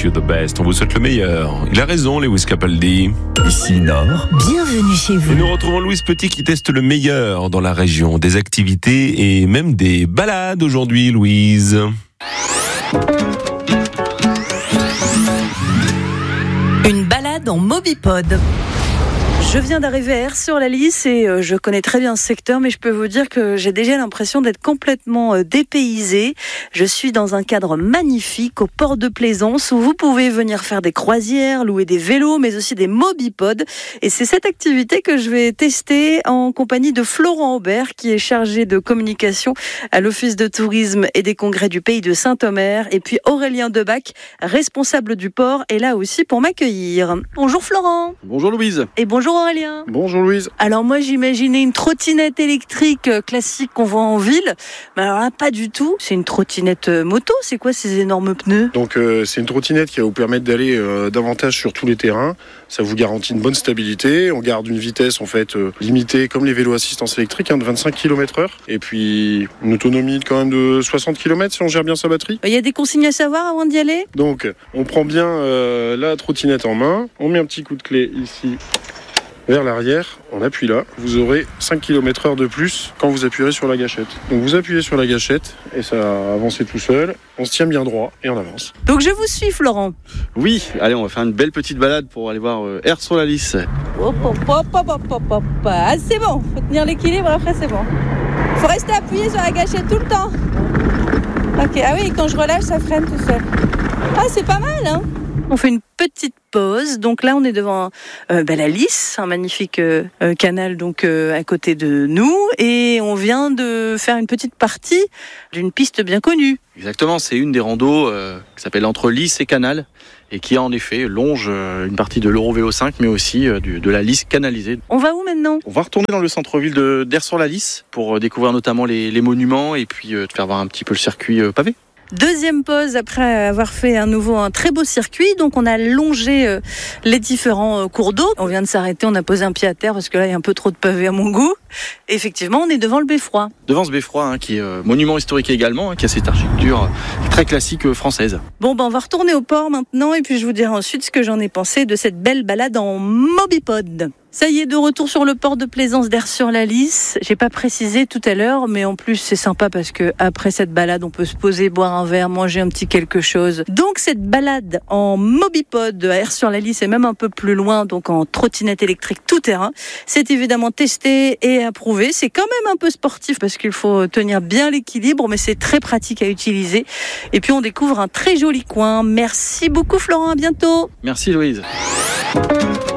you the best. On vous souhaite le meilleur. Il a raison, Lewis Capaldi. Ici Nord. Bienvenue chez vous. Et nous retrouvons Louise Petit qui teste le meilleur dans la région. Des activités et même des balades aujourd'hui, Louise. Une balade en mobipod. Je viens d'arriver à Aires-sur-la-Lys et je connais très bien ce secteur, mais je peux vous dire que j'ai déjà l'impression d'être complètement dépaysée. Je suis dans un cadre magnifique au port de Plaisance où vous pouvez venir faire des croisières, louer des vélos, mais aussi des mobipods. Et c'est cette activité que je vais tester en compagnie de Florent Aubert, qui est chargé de communication à l'Office de tourisme et des congrès du Pays de Saint-Omer. Et puis Aurélien Debac, responsable du port, est là aussi pour m'accueillir. Bonjour Florent. Bonjour Louise. Et bonjour Aurélien. Bonjour Louise. Alors moi j'imaginais une trottinette électrique classique qu'on voit en ville, mais alors là pas du tout, c'est une trottinette moto, c'est quoi ces énormes pneus ? Donc c'est une trottinette qui va vous permettre d'aller davantage sur tous les terrains, ça vous garantit une bonne stabilité, on garde une vitesse en fait limitée comme les vélos assistance électrique de 25 km/h et puis une autonomie quand même de 60 km si on gère bien sa batterie. Il y a des consignes à savoir avant d'y aller ? Donc on prend bien la trottinette en main, on met un petit coup de clé ici vers l'arrière, on appuie là, vous aurez 5 km/h de plus quand vous appuierez sur la gâchette. Donc vous appuyez sur la gâchette et ça va avancer tout seul, on se tient bien droit et on avance. Donc je vous suis Florent. Oui, allez, on va faire une belle petite balade pour aller voir Aires-sur-la-Lys. Hop, hop, hop, hop, hop, hop, hop. Ah, c'est bon, faut tenir l'équilibre, après c'est bon. Faut rester appuyé sur la gâchette tout le temps. Ok, ah oui, quand je relâche, ça freine tout seul. Ah, c'est pas mal, hein ? On fait une petite pause. Donc là, on est devant la Lys, un magnifique canal donc à côté de nous, et on vient de faire une petite partie d'une piste bien connue. Exactement, c'est une des randos qui s'appelle entre Lys et Canal et qui en effet longe une partie de l'Eurovélo 5, mais aussi de la Lys canalisée. On va où maintenant ? On va retourner dans le centre-ville d'Aires-sur-la-Lys pour découvrir notamment les monuments et puis te faire voir un petit peu le circuit pavé. Deuxième pause après avoir fait à nouveau un très beau circuit. Donc on a longé les différents cours d'eau. On vient de s'arrêter, on a posé un pied à terre parce que là il y a un peu trop de pavés à mon goût. Et effectivement, on est devant le beffroi. Devant ce beffroi qui est monument historique également, qui a cette architecture très classique française. Bon, on va retourner au port maintenant et puis je vous dirai ensuite ce que j'en ai pensé de cette belle balade en mobipod. Ça y est, de retour sur le port de Plaisance d'Aires-sur-la-Lys. J'ai pas précisé tout à l'heure, mais en plus c'est sympa parce que après cette balade, on peut se poser, boire un verre, manger un petit quelque chose. Donc cette balade en mobipod à Aires-sur-la-Lys et même un peu plus loin, donc en trottinette électrique tout terrain, c'est évidemment testé et approuvé. C'est quand même un peu sportif parce qu'il faut tenir bien l'équilibre, mais c'est très pratique à utiliser. Et puis on découvre un très joli coin. Merci beaucoup Florent, à bientôt. Merci Louise.